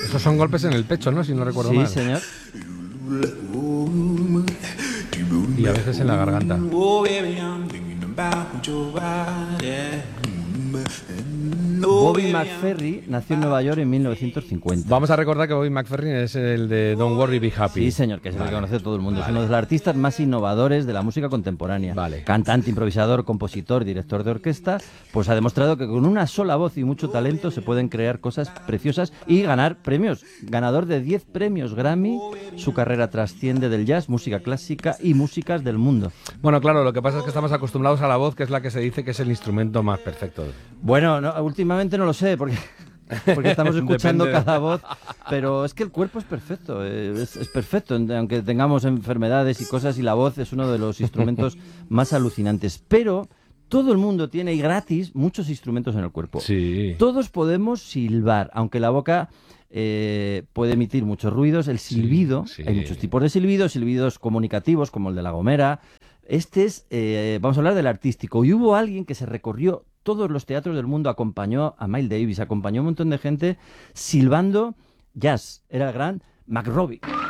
Esos son golpes en el pecho, ¿no? Si no recuerdo Sí, mal. señor. Y a veces en la garganta. Bobby McFerrin nació en Nueva York en 1950. Vamos a recordar que Bobby McFerrin es el de Don't Worry, Be Happy. Sí, señor, que es el que conoce todo el mundo. Es uno de los artistas más innovadores de la música contemporánea. Vale. Cantante, improvisador, compositor, director de orquesta, pues ha demostrado que con una sola voz y mucho talento se pueden crear cosas preciosas y ganar premios. Ganador de 10 premios Grammy, su carrera trasciende del jazz, música clásica y músicas del mundo. Bueno, claro, lo que pasa es que estamos acostumbrados a la voz, que es la que se dice que es el instrumento más perfecto. Bueno, no, últimamente no lo sé, porque estamos escuchando Depende. cada voz, pero es que el cuerpo es perfecto, es perfecto, aunque tengamos enfermedades y cosas, y la voz es uno de los instrumentos más alucinantes. Pero todo el mundo tiene, y gratis, muchos instrumentos en el cuerpo. Sí. Todos podemos silbar, aunque la boca puede emitir muchos ruidos. El silbido, sí. hay muchos tipos de silbidos, silbidos comunicativos, como el de La Gomera. Este es, vamos a hablar del artístico. Y hubo alguien que se recorrió todos los teatros del mundo, acompañó a Miles Davis, acompañó a un montón de gente silbando jazz. Era el gran McRobbie.